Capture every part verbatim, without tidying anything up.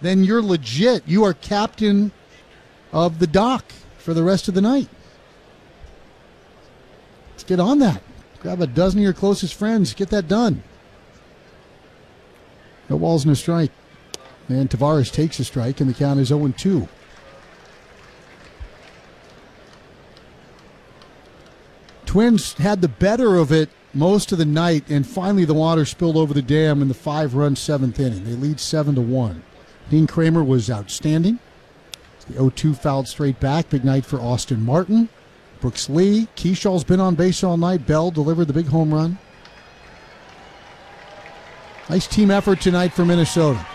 then you're legit. You are captain of the dock for the rest of the night. Let's get on that. Grab a dozen of your closest friends. Get that done. No balls and a strike. And Tavares takes a strike, and the count is oh and two. Twins had the better of it most of the night, and finally the water spilled over the dam in the five-run seventh inning. They lead seven to one. Dean Kramer was outstanding. The oh two fouled straight back. Big night for Austin Martin. Brooks Lee. Keeshaw's been on base all night. Bell delivered the big home run. Nice team effort tonight for Minnesota.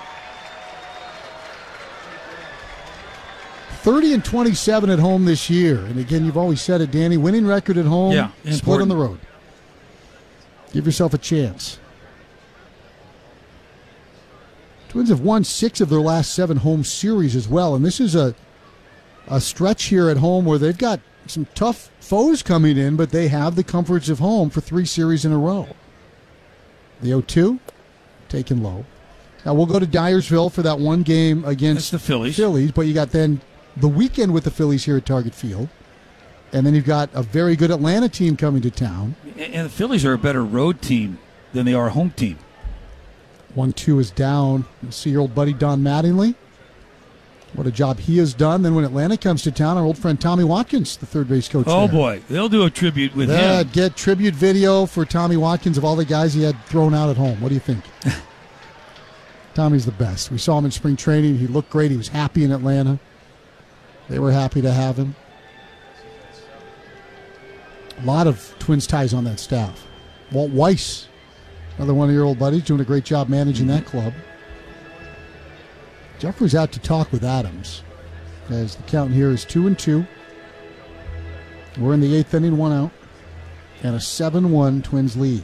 thirty and twenty-seven at home this year. And again, you've always said it, Danny, winning record at home, yeah, split important. on the road. Give yourself a chance. Twins have won six of their last seven home series as well. And this is a a stretch here at home where they've got some tough foes coming in, but they have the comforts of home for three series in a row. The oh two, taken low. Now we'll go to Dyersville for that one game against That's the Phillies. Phillies, but you got then the weekend with the Phillies here at Target Field. And then you've got a very good Atlanta team coming to town. And the Phillies are a better road team than they are a home team. one two is down. You'll see your old buddy Don Mattingly. What a job he has done. Then when Atlanta comes to town, our old friend Tommy Watkins, the third base coach Oh, there. boy. They'll do a tribute with Yeah, him. get tribute video for Tommy Watkins of all the guys he had thrown out at home. What do you think? Tommy's the best. We saw him in spring training. He looked great. He was happy in Atlanta. They were happy to have him. A lot of Twins ties on that staff. Walt Weiss, another one of your old buddies, doing a great job managing that club. Jeffrey's out to talk with Adams, as the count here is two and two. We're in the eighth inning, one out, and a seven one Twins lead.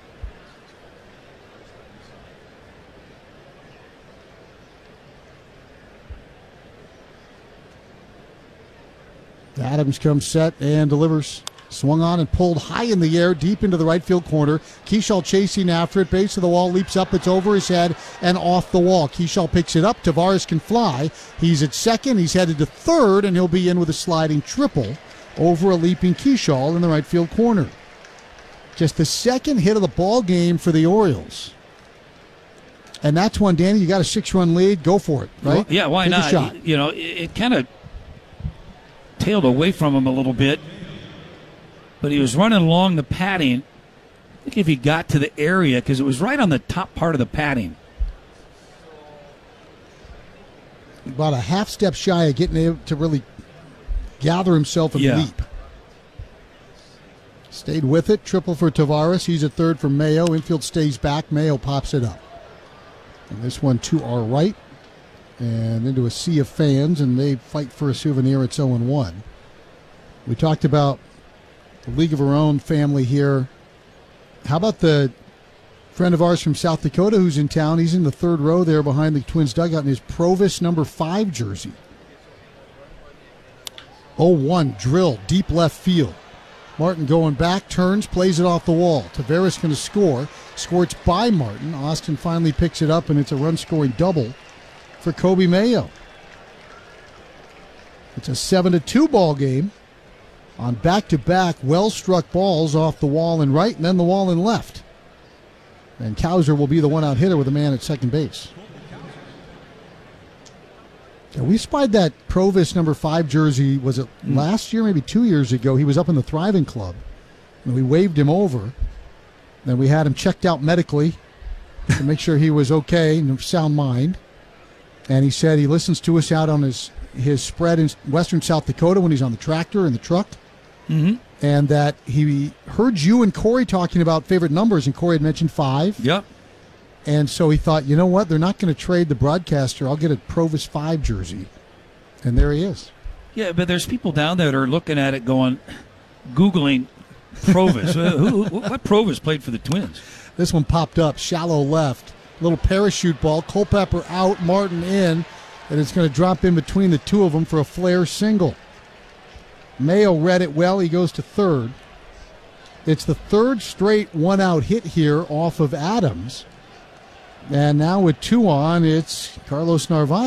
Adams comes set and delivers. Swung on and pulled high in the air, deep into the right field corner. Keeshall chasing after it. Base of the wall, leaps up. It's over his head and off the wall. Keeshall picks it up. Tavares can fly. He's at second. He's headed to third, and he'll be in with a sliding triple over a leaping Keeshall in the right field corner. Just the second hit of the ball game for the Orioles. And that's one, Danny, you got a six-run lead. Go for it, right? Well, yeah, why Take not? a shot. You know, it, it kind of tailed away from him a little bit. But he was running along the padding. I think if he got to the area, because it was right on the top part of the padding. About a half step shy of getting able to really gather himself and Yeah. leap. Stayed with it. Triple for Tavares. He's at third for Mayo. Infield stays back. Mayo pops it up. And this one to our right. And into a sea of fans, and they fight for a souvenir. It's oh and one. We talked about the League of Our Own family here. How about the friend of ours from South Dakota who's in town? He's in the third row there behind the Twins dugout in his Provis number five jersey. oh one drill, deep left field. Martin going back, turns, plays it off the wall. Tavares going to score. Scorched by Martin. Austin finally picks it up, and it's a run-scoring double for Kobe Mayo. It's a seven to two ball game on back-to-back well-struck balls off the wall in right and then the wall in left. And Cowser will be the one-out hitter with a man at second base. Yeah, we spied that Provis number five jersey, was it mm. last year, maybe two years ago? He was up in the Thriving Club, and we waved him over. Then we had him checked out medically to make sure he was okay and of sound mind. And he said he listens to us out on his, his spread in western South Dakota when he's on the tractor and the truck. Mm-hmm. And that he heard you and Corey talking about favorite numbers, and Corey had mentioned five. Yep. And so he thought, you know what, they're not going to trade the broadcaster. I'll get a Provis five jersey. And there he is. Yeah, but there's people down there that are looking at it going, Googling Provis. uh, who, who, what Provis played for the Twins? This one popped up, shallow left. Little parachute ball. Culpepper out, Martin in. And it's going to drop in between the two of them for a flare single. Mayo read it well. He goes to third. It's the third straight one-out hit here off of Adams. And now with two on, it's Carlos Narvaez.